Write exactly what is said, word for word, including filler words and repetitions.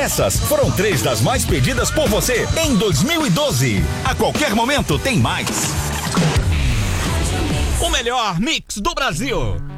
Essas foram três das mais pedidas por você em dois mil e doze. A qualquer momento tem mais. O melhor mix do Brasil.